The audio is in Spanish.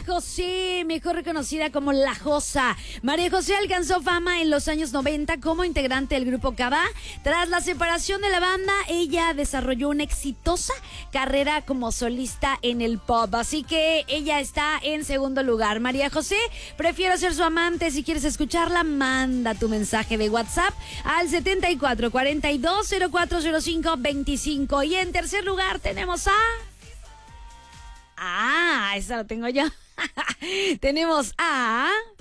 José, mejor reconocida como La Josa. María José alcanzó fama en los años 90 como integrante del grupo Cabá. Tras la separación de la banda, ella desarrolló una exitosa carrera como solista en el pop. Así que ella está en segundo lugar. María José, prefiero ser su amante. Si quieres escucharla, manda tu mensaje de WhatsApp al 74 42 04 05 25. Y en tercer lugar tenemos a... esa lo tengo yo. Tenemos a...